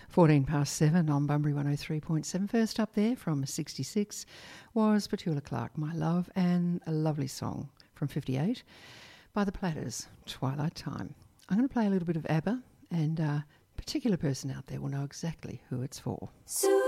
14 past 7 on Bunbury 103.7. First up there from 66 was Petula Clark, My Love, and a lovely song from 58 by The Platters, Twilight Time. I'm going to play a little bit of ABBA, and a particular person out there will know exactly who it's for.